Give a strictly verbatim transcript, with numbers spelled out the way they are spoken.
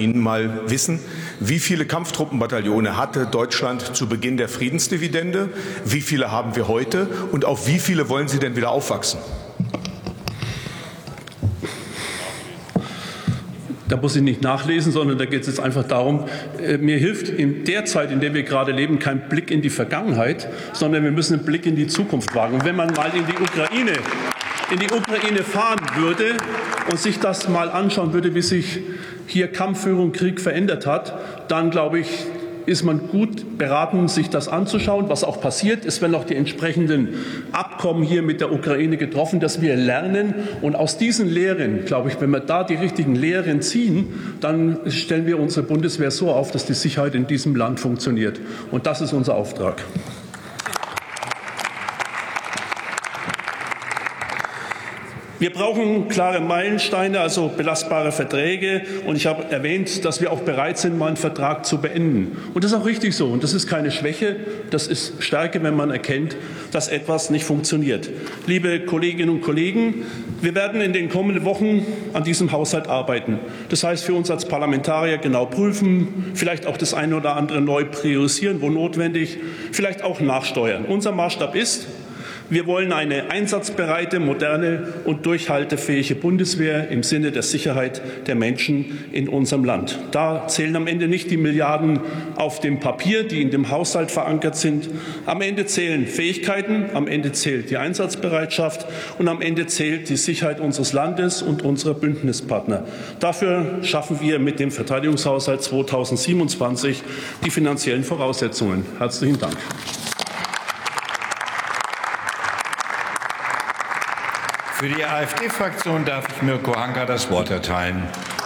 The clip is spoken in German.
Ihnen mal wissen, wie viele Kampftruppenbataillone hatte Deutschland zu Beginn der Friedensdividende? Wie viele haben wir heute? Und auf wie viele wollen Sie denn wieder aufwachsen? Da muss ich nicht nachlesen, sondern da geht es jetzt einfach darum, äh, mir hilft in der Zeit, in der wir gerade leben, kein Blick in die Vergangenheit, sondern wir müssen einen Blick in die Zukunft wagen. Und wenn man mal in die Ukraine, in die Ukraine fahren würde und sich das mal anschauen würde, wie sich hier Kampfführung, Krieg verändert hat, dann glaube ich, ist man gut beraten, sich das anzuschauen. Was auch passiert ist, wenn auch die entsprechenden Abkommen hier mit der Ukraine getroffen, dass wir lernen. Und aus diesen Lehren, glaube ich, wenn wir da die richtigen Lehren ziehen, dann stellen wir unsere Bundeswehr so auf, dass die Sicherheit in diesem Land funktioniert. Und das ist unser Auftrag. Wir brauchen klare Meilensteine, also belastbare Verträge. Und ich habe erwähnt, dass wir auch bereit sind, mal einen Vertrag zu beenden. Und das ist auch richtig so. Und das ist keine Schwäche. Das ist Stärke, wenn man erkennt, dass etwas nicht funktioniert. Liebe Kolleginnen und Kollegen, wir werden in den kommenden Wochen an diesem Haushalt arbeiten. Das heißt, für uns als Parlamentarier genau prüfen, vielleicht auch das eine oder andere neu priorisieren, wo notwendig, vielleicht auch nachsteuern. Unser Maßstab ist, wir wollen eine einsatzbereite, moderne und durchhaltefähige Bundeswehr im Sinne der Sicherheit der Menschen in unserem Land. Da zählen am Ende nicht die Milliarden auf dem Papier, die in dem Haushalt verankert sind. Am Ende zählen Fähigkeiten, am Ende zählt die Einsatzbereitschaft und am Ende zählt die Sicherheit unseres Landes und unserer Bündnispartner. Dafür schaffen wir mit dem Verteidigungshaushalt zweitausendsiebenundzwanzig die finanziellen Voraussetzungen. Herzlichen Dank. Für die AfD-Fraktion darf ich Mirko Hanka das Wort erteilen.